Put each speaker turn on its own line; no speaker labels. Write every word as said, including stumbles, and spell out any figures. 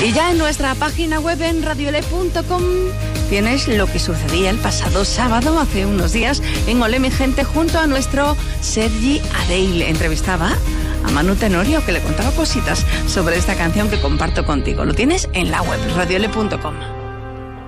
Y ya en nuestra página web en radiole punto com tienes lo que sucedía el pasado sábado, hace unos días, en Olé mi gente, junto a nuestro Sergi Adeil. Entrevistaba a Manu Tenorio, que le contaba cositas sobre esta canción que comparto contigo. Lo tienes en la web radiole punto com.